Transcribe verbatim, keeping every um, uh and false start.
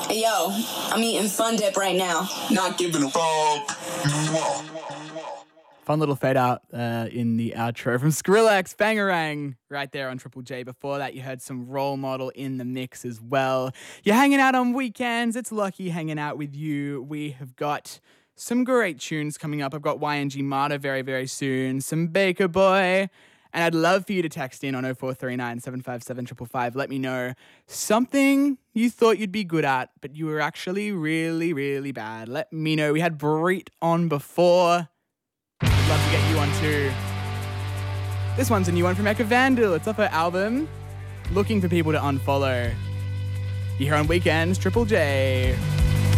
Hey, yo, I'm eating Fun Dip right now. Not giving a fuck. Fun little fade out uh, in the outro from Skrillex, Bangarang, right there on Triple J. Before that, you heard some Role Model in the mix as well. You're hanging out on weekends. It's Lucky hanging out with you. We have got some great tunes coming up. I've got Y N G Marta very, very soon. Some Baker Boy. And I'd love for you to text in on oh four three nine, seven five seven, five five five. Let me know something you thought you'd be good at, but you were actually really, really bad. Let me know. We had Brit on before. I'd love to get you on too. This one's a new one from Eka Vandal. It's off her album, Looking for People to Unfollow. You're here on Weekends, Triple J.